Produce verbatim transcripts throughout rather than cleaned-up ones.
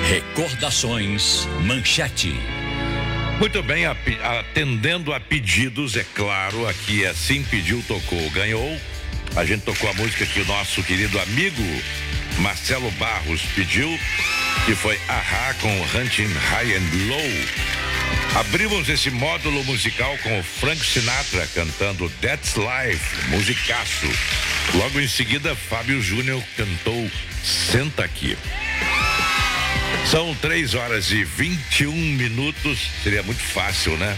Recordações Manchete. Muito bem, atendendo a pedidos, é claro, aqui Assim Pediu, Tocou, Ganhou. A gente tocou a música que o nosso querido amigo Marcelo Barros pediu, que foi A-ha com Hunting High and Low. Abrimos esse módulo musical com o Frank Sinatra cantando That's Life, musicaço. Logo em seguida, Fábio Júnior cantou Senta Aqui. São três horas e vinte e um minutos. Seria muito fácil, né?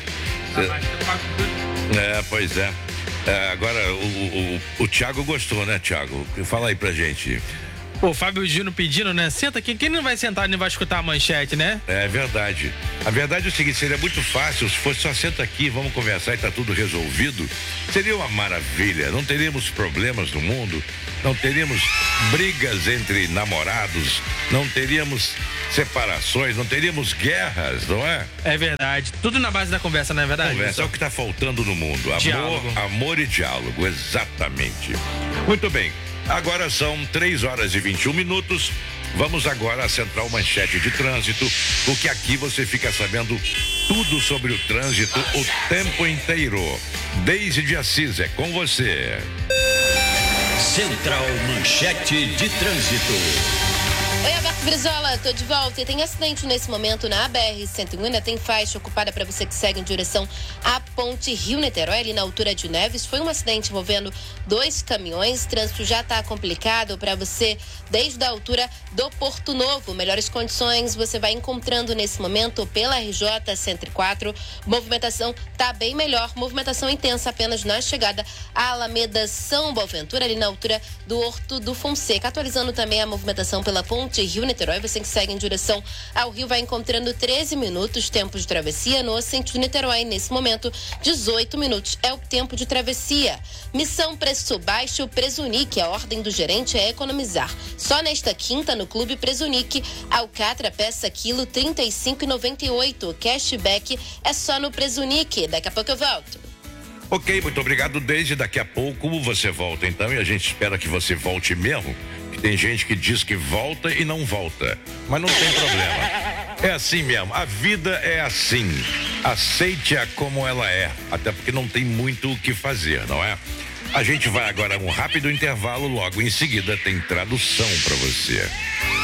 É, pois é. é agora, o, o, o Thiago gostou, né, Thiago? Fala aí pra gente. O Fábio Júnior pedindo, né? Senta aqui. Quem não vai sentar nem vai escutar a manchete, né? É verdade. A verdade é o seguinte, seria muito fácil se fosse só senta aqui, vamos conversar e tá tudo resolvido. Seria uma maravilha. Não teríamos problemas no mundo, não teríamos brigas entre namorados, não teríamos separações, não teríamos guerras, não é? É verdade. Tudo na base da conversa, não é verdade? Conversa é o que tá faltando no mundo. Amor, diálogo. amor e diálogo, exatamente. Muito bem. Agora são três horas e vinte e um minutos. Vamos agora à Central Manchete de Trânsito, porque aqui você fica sabendo tudo sobre o trânsito o tempo inteiro. Deise de Assis, é com você. Central Manchete de Trânsito. Oi, Alberto Brizola, tô de volta e tem acidente nesse momento na B R cento e um, ainda tem faixa ocupada para você que segue em direção à ponte Rio-Niterói, ali na altura de Neves. Foi um acidente envolvendo dois caminhões, o trânsito já tá complicado para você desde a altura do Porto Novo. Melhores condições você vai encontrando nesse momento pela R J cento e quatro, movimentação tá bem melhor, movimentação intensa apenas na chegada à Alameda São Boaventura, ali na altura do Horto do Fonseca. Atualizando também a movimentação pela ponte Rio-Niterói, você que segue em direção ao Rio vai encontrando treze minutos, tempo de travessia. No sentido Niterói, nesse momento, dezoito minutos é o tempo de travessia. Missão Preço Baixo Presunic, a ordem do gerente é economizar. Só nesta quinta, no Clube Presunic, alcatra peça quilo trinta e cinco reais e noventa e oito centavos. Cashback é só no Presunic. Daqui a pouco eu volto. Ok, muito obrigado, Deise. Daqui a pouco você volta então e a gente espera que você volte mesmo. Tem gente que diz que volta e não volta, mas não tem problema. É assim mesmo, a vida é assim. Aceite-a como ela é, até porque não tem muito o que fazer, não é? A gente vai agora a um rápido intervalo, logo em seguida tem tradução para você.